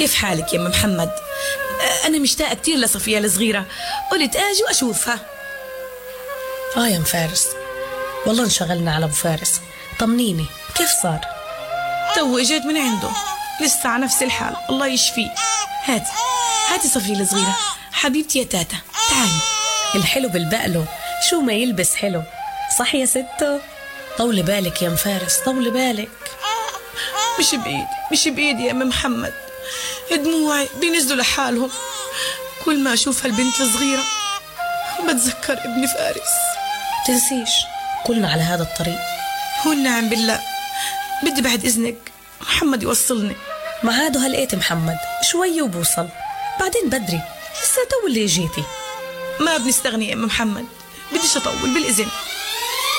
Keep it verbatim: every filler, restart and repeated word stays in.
كيف حالك يا ام محمد؟ انا مشتاقه كتير لصفيه الصغيره، قلت اجي واشوفها. اه يا ام فارس، والله انشغلنا على ابو فارس. طمنيني كيف صار؟ تو اجيت من عنده، لسه على نفس الحال، الله يشفيه. هاتي هاتي صفيه الصغيره حبيبتي يا تاتا، تعالي. الحلو بالبقله، شو ما يلبس حلو. صح يا ستو؟ طولي بالك يا ام فارس، طولي بالك. مش بإيدي مش بإيدي يا ام محمد، دموعي بينزلوا لحالهم. كل ما أشوف هالبنت الصغيرة بتذكر ابن فارس. تنسيش، كلنا على هذا الطريق. هو النعم بالله. بدي بعد إذنك محمد يوصلني. ما عادوا هلقيت محمد، شوي وبوصل، بعدين بدري، لسه تو اللي جيتي. ما بنستغني يا ام محمد، بديش أطول بالإذن.